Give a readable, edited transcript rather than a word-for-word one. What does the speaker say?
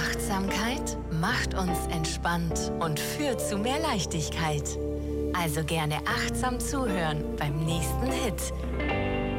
Achtsamkeit macht uns entspannt und führt zu mehr Leichtigkeit. Also gerne achtsam zuhören beim nächsten Hit.